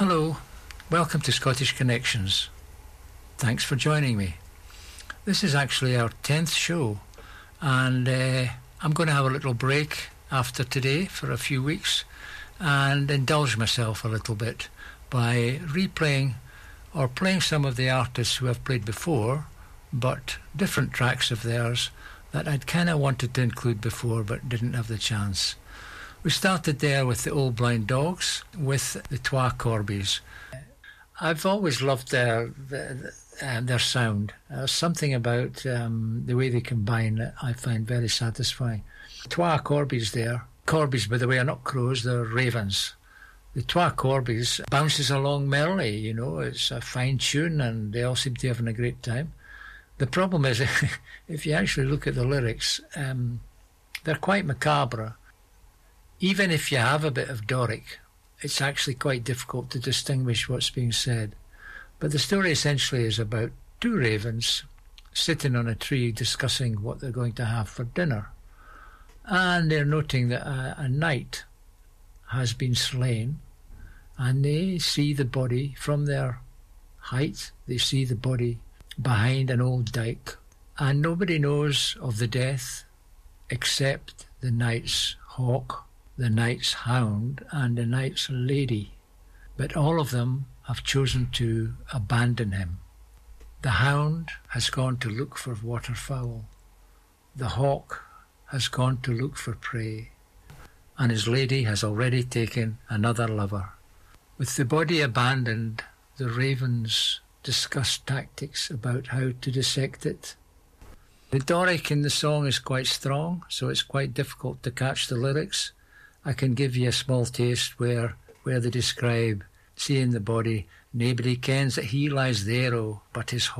Hello, welcome to Scottish Connections. Thanks for joining me. This is actually our 10th show, and I'm going to have a little break after today for a few weeks and indulge myself a little bit by replaying or playing some of the artists who have played before, but different tracks of theirs that I'd kind of wanted to include before but didn't have the chance. We started there with the Old Blind Dogs, with the Twa Corbies. I've always loved their sound. Something about the way they combine that I find very satisfying. Twa Corbies there. Corbies, by the way, are not crows, they're ravens. The Twa Corbies bounces along merrily, you know, it's a fine tune and they all seem to be having a great time. The problem is, if you actually look at the lyrics, they're quite macabre. Even if you have a bit of Doric, it's actually quite difficult to distinguish what's being said. But the story essentially is about two ravens sitting on a tree discussing what they're going to have for dinner. And they're noting that a knight has been slain, and they see the body from their height. They see the body behind an old dyke, and nobody knows of the death except the knight's hawk, the knight's hound, and the knight's lady. But all of them have chosen to abandon him. The hound has gone to look for waterfowl. The hawk has gone to look for prey. And his lady has already taken another lover. With the body abandoned, the ravens discuss tactics about how to dissect it. The Doric in the song is quite strong, so it's quite difficult to catch the lyrics. I can give you a small taste where they describe seeing the body. Nobody kens that he lies there, oh, but his